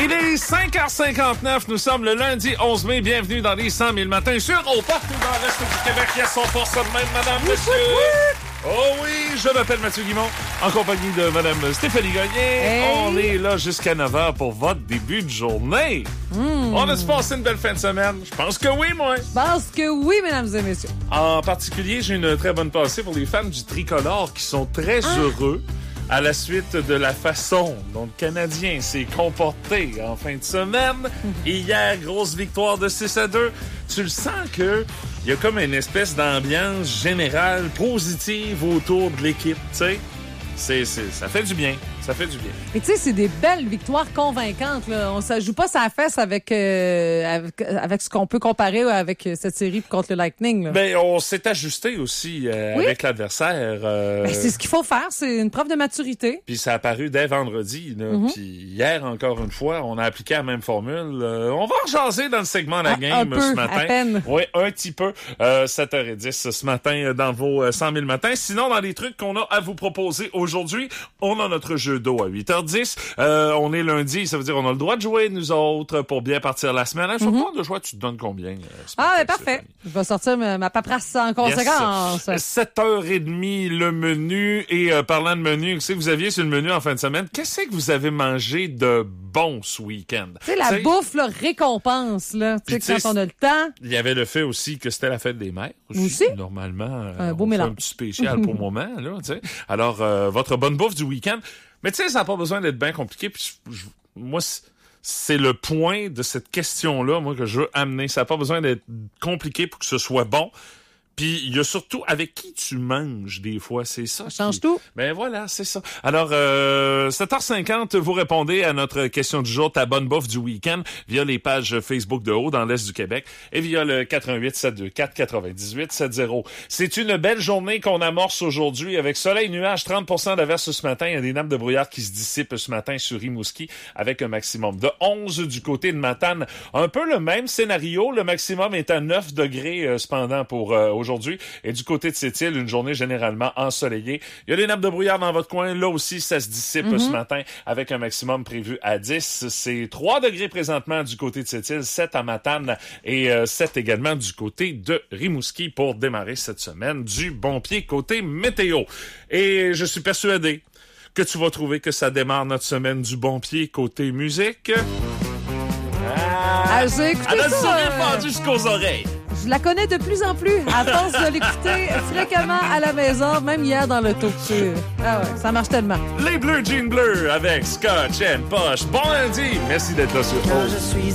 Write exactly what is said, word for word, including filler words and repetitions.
Il est cinq heures cinquante-neuf, nous sommes le lundi onze mai, bienvenue dans les cent mille matins sur au partout dans l'Est du Québec. Yes, on force ça de même, madame, monsieur. Oh oui, je m'appelle Mathieu Guimond, en compagnie de madame Stéphanie Gagné. Hey. On est là jusqu'à neuf heures pour votre début de journée. Mm. On a-tu passé une belle fin de semaine? Je pense que oui, moi. Je pense que oui, mesdames et messieurs. En particulier, j'ai une très bonne pensée pour les fans du tricolore qui sont très ah. heureux à la suite de la façon dont le Canadien s'est comporté en fin de semaine. Hier, grosse victoire de six à deux. Tu le sens que il y a comme une espèce d'ambiance générale positive autour de l'équipe, tu sais. C'est, c'est, ça fait du bien. Ça fait du bien. Et tu sais, c'est des belles victoires convaincantes. Là. On ne joue pas sa fesse avec, euh, avec, avec ce qu'on peut comparer avec cette série contre le Lightning. Là. Ben, on s'est ajusté aussi euh, oui? avec l'adversaire. Euh... Ben, c'est ce qu'il faut faire. C'est une preuve de maturité. Puis ça a apparu dès vendredi. Là. Mm-hmm. Puis hier, encore une fois, on a appliqué la même formule. Euh, on va rejaser dans le segment de la ah, game un peu, ce matin. À peine. Oui, un petit peu. Euh, sept heures dix ce matin dans vos cent mille matins. Sinon, dans les trucs qu'on a à vous proposer aujourd'hui, on a notre jeu d'eau à huit heures dix. Euh, on est lundi, ça veut dire on a le droit de jouer, nous autres, pour bien partir la semaine. Sur mm-hmm. de choix, tu te donnes combien? Euh, ah, ben parfait. Je vais sortir ma, ma paperasse en conséquence. Yes. sept heures trente le menu. Et euh, parlant de menu, qu'est-ce que vous aviez sur le menu en fin de semaine? Qu'est-ce que vous avez mangé de bon ce week-end? Tu sais, la t'sais, bouffe, là, récompense, là. Tu sais, quand on a le temps. Il y avait le fait aussi que c'était la fête des mères. Aussi. aussi? Normalement, un euh, beau on mélange. fait un petit spécial pour le moment, là, tu sais. Alors, euh, votre bonne bouffe du week-end. Mais tu sais, ça n'a pas besoin d'être bien compliqué. Puis je, moi, c'est le point de cette question-là, moi, que je veux amener. Ça n'a pas besoin d'être compliqué pour que ce soit bon. Puis il y a surtout avec qui tu manges des fois, c'est ça. Ça change qui... tout. Ben voilà, c'est ça. Alors, euh, sept heures cinquante, vous répondez à notre question du jour, ta bonne bouffe du week-end, via les pages Facebook de Haut dans l'Est du Québec et via le quatre un huit sept deux quatre quatre-vingt-dix-huit soixante. C'est une belle journée qu'on amorce aujourd'hui avec soleil, nuages, trente pour cent d'averse ce matin. Il y a des nappes de brouillard qui se dissipent ce matin sur Rimouski avec un maximum de onze du côté de Matane. Un peu le même scénario. Le maximum est à neuf degrés euh, cependant pour euh, aujourd'hui. Et du côté de Sept-Îles, une journée généralement ensoleillée. Il y a des nappes de brouillard dans votre coin. Là aussi, ça se dissipe mm-hmm. ce matin avec un maximum prévu à dix. C'est trois degrés présentement du côté de Sept-Îles, sept à Matane et euh, sept également du côté de Rimouski pour démarrer cette semaine du bon pied côté météo. Et je suis persuadé que tu vas trouver que ça démarre notre semaine du bon pied côté musique. Ah, ah j'ai écouté elle a ça. le sourire pendu jusqu'aux oreilles. Je la connais de plus en plus, à force de l'écouter fréquemment à la maison, même hier dans l'auto. Ah ouais, ça marche tellement. Les Bleus Jeans Bleus avec Scotch and Posh. Bon lundi. Merci d'être là sur Haut.